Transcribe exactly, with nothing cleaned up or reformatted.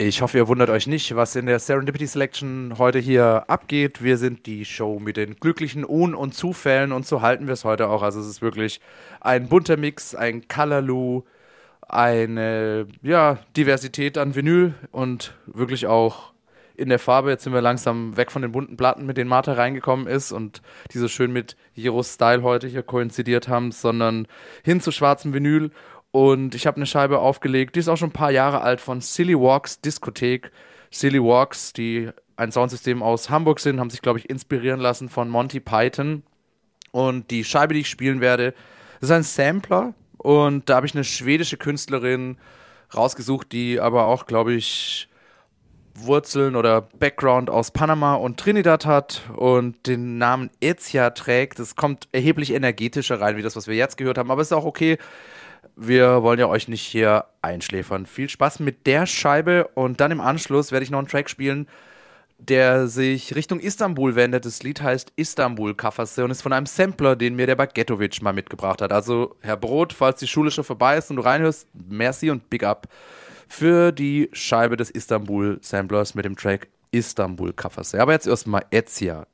Ich hoffe, ihr wundert euch nicht, was in der Serendipity Selection heute hier abgeht. Wir sind die Show mit den glücklichen Un- und Zufällen und so halten wir es heute auch. Also es ist wirklich ein bunter Mix, ein Colorloo, eine ja, Diversität an Vinyl und wirklich auch in der Farbe. Jetzt sind wir langsam weg von den bunten Platten, mit denen Martha reingekommen ist und die so schön mit Jeros Style heute hier koinzidiert haben, sondern hin zu schwarzem Vinyl. Und ich habe eine Scheibe aufgelegt, die ist auch schon ein paar Jahre alt, von Silly Walks Diskothek. Silly Walks, die ein Soundsystem aus Hamburg sind, haben sich, glaube ich, inspirieren lassen von Monty Python. Und die Scheibe, die ich spielen werde, das ist ein Sampler. Und da habe ich eine schwedische Künstlerin rausgesucht, die aber auch, glaube ich, Wurzeln oder Background aus Panama und Trinidad hat und den Namen Ezia trägt. Das kommt erheblich energetischer rein, wie das, was wir jetzt gehört haben. Aber ist auch okay. Wir wollen ja euch nicht hier einschläfern. Viel Spaß mit der Scheibe und dann im Anschluss werde ich noch einen Track spielen, der sich Richtung Istanbul wendet. Das Lied heißt Istanbul Kafası und ist von einem Sampler, den mir der Bagetovic mal mitgebracht hat. Also, Herr Brot, falls die Schule schon vorbei ist und du reinhörst, merci und big up für die Scheibe des Istanbul Samplers mit dem Track Istanbul Kafası. Aber jetzt erstmal Ezia.